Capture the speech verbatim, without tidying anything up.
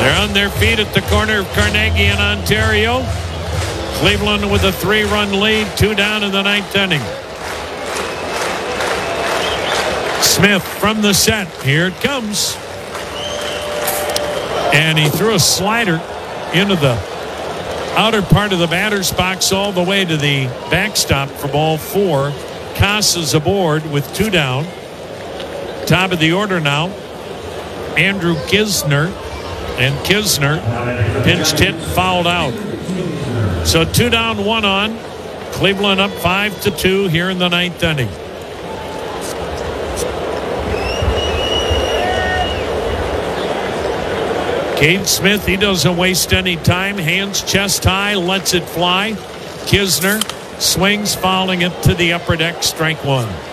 They're on their feet at the corner of Carnegie and Ontario. Cleveland with a three-run lead, two down in the ninth inning. Smith from the set. Here it comes. And he threw a slider into the outer part of the batter's box all the way to the backstop for ball four. Casas aboard with two down. Top of the order now, Andrew Knizner. And Knizner pinched hit, fouled out. So two down, one on. Cleveland up five to two here in the ninth inning. Cade Smith, he doesn't waste any time. Hands chest high, lets it fly. Knizner swings, fouling it to the upper deck. Strike one.